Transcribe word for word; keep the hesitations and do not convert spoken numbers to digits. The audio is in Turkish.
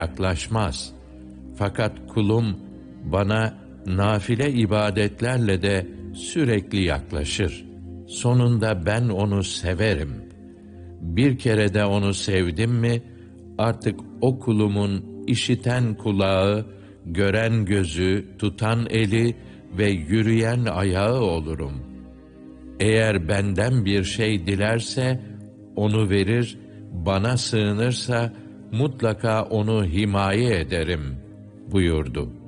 yaklaşmaz. Fakat kulum bana nafile ibadetlerle de sürekli yaklaşır. Sonunda ben onu severim. Bir kere de onu sevdim mi, artık o kulumun işiten kulağı, gören gözü, tutan eli ve yürüyen ayağı olurum. Eğer benden bir şey dilerse, onu verir, bana sığınırsa, mutlaka onu himaye ederim buyurdu.